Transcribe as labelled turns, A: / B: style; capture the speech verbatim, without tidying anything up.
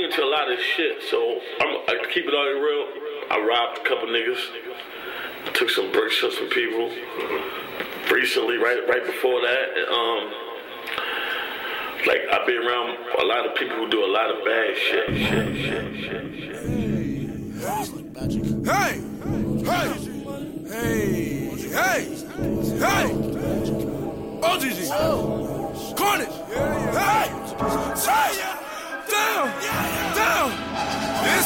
A: be into a lot of shit, so I'm, I keep it all real. I robbed a couple niggas, took some bricks from some people. Recently, right right before that, um, like I've been around a lot of people who do a lot of bad shit, shit, shit, shit, shit.
B: Hey, hey, hey, hey, hey, O G G, Carnage, hey, hey, damn.